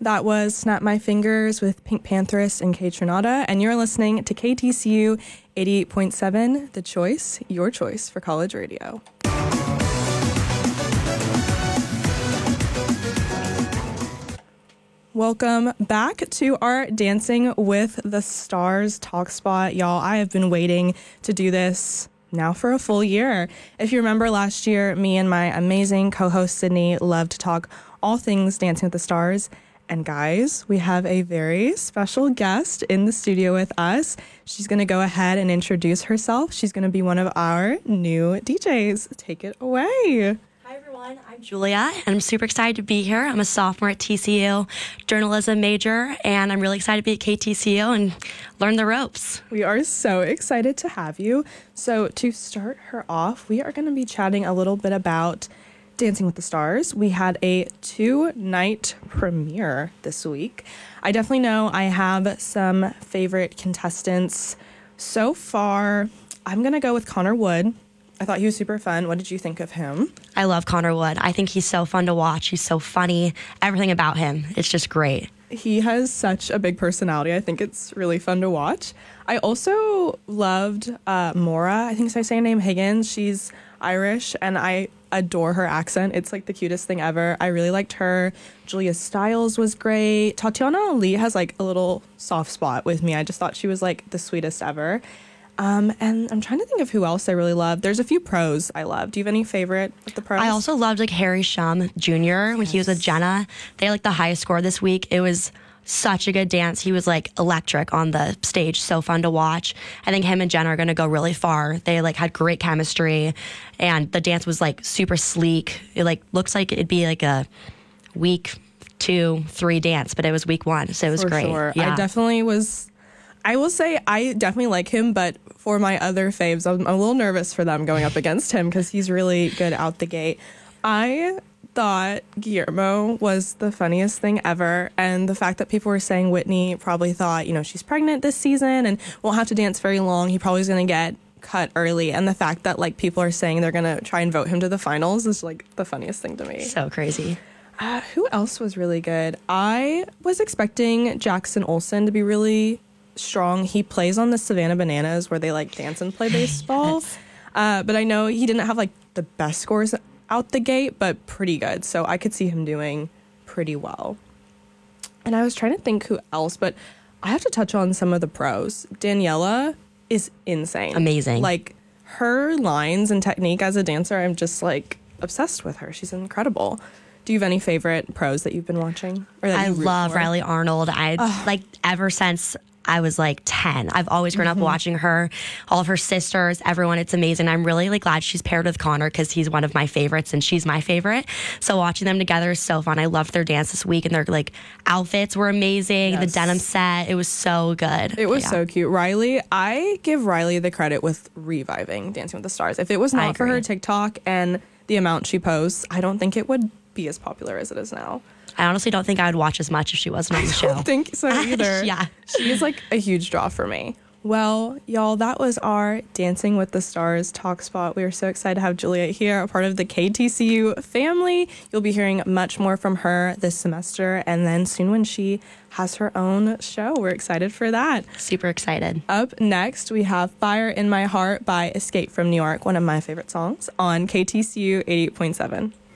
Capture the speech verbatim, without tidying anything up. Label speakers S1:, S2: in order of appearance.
S1: That was Snap My Fingers with Pink Pantheress and Kay Trinata, and you're listening to K T C U eighty-eight point seven, The Choice, your choice for college radio. Welcome back to our Dancing with the Stars talk spot. Y'all, I have been waiting to do this now for a full year. If you remember last year, me and my amazing co-host Sydney loved to talk all things Dancing with the Stars. And guys, we have a very special guest in the studio with us. She's going to go ahead and introduce herself. She's going to be one of our new D Js. Take it away.
S2: Hi, everyone. I'm Julia, and I'm super excited to be here. I'm a sophomore at T C U, journalism major, and I'm really excited to be at K T C U and learn the ropes.
S1: We are so excited to have you. So to start her off, we are going to be chatting a little bit about Dancing with the Stars. We had a two-night premiere this week. I definitely know I have some favorite contestants. So far, I'm going to go with Connor Wood. I thought he was super fun. What did you think of him?
S2: I love Connor Wood. I think he's so fun to watch. He's so funny. Everything about him. It's just great.
S1: He has such a big personality. I think it's really fun to watch. I also loved uh, Maura. I think I say her name Higgins. She's Irish, and I adore her accent. It's like the cutest thing ever. I really liked her. Julia Stiles was great. Tatiana Ali has like a little soft spot with me. I just thought she was like the sweetest ever. Um, and I'm trying to think of who else I really love. There's a few pros I love. Do you have any favorite of the pros?
S2: I also loved like Harry Shum Junior when yes. he was with Jenna. They had like the highest score this week. It was such a good dance. He was like electric on the stage. So fun to watch. I think him and Jenna are going to go really far. They like had great chemistry, and the dance was like super sleek. It like looks like it'd be like a week two, three dance, but it was week one. So it was
S1: For
S2: great.
S1: Sure.
S2: Yeah.
S1: I definitely was. I will say I definitely like him, but for my other faves, I'm, I'm a little nervous for them going up against him because he's really good out the gate. I thought Guillermo was the funniest thing ever, and the fact that people were saying Whitney probably thought, you know, she's pregnant this season and won't have to dance very long. He probably is going to get cut early, and the fact that like people are saying they're going to try and vote him to the finals is like the funniest thing to me.
S2: So crazy.
S1: Uh, who else was really good? I was expecting Jackson Olsen to be really strong. He plays on the Savannah Bananas where they like dance and play baseball. Yes. Uh, but I know he didn't have like the best scores out the gate, but pretty good. So I could see him doing pretty well. And I was trying to think who else, but I have to touch on some of the pros. Daniela is insane.
S2: Amazing.
S1: Like her lines and technique as a dancer, I'm just like obsessed with her. She's incredible. Do you have any favorite pros that you've been watching? Or that
S2: I
S1: you root
S2: love
S1: for?
S2: Riley Arnold. I Ugh. like ever since I was like ten. I've always grown mm-hmm. up watching her, all of her sisters, everyone. It's amazing. I'm really like glad she's paired with Connor because he's one of my favorites and she's my favorite. So watching them together is so fun. I loved their dance this week and their like outfits were amazing. Yes. The denim set, it was so good.
S1: It was
S2: yeah.
S1: so cute. Riley, I give Riley the credit with reviving Dancing with the Stars. If it was not for her TikTok and the amount she posts, I don't think it would be as popular as it is now.
S2: I honestly don't think I would watch as much if she wasn't on the show.
S1: I don't think so either.
S2: Yeah.
S1: She's like a huge draw for me. Well, y'all, that was our Dancing with the Stars talk spot. We are so excited to have Juliet here, a part of the K T C U family. You'll be hearing much more from her this semester and then soon when she has her own show. We're excited for that.
S2: Super excited.
S1: Up next, we have Fire in My Heart by Escape from New York, one of my favorite songs on K T C U eighty-eight point seven.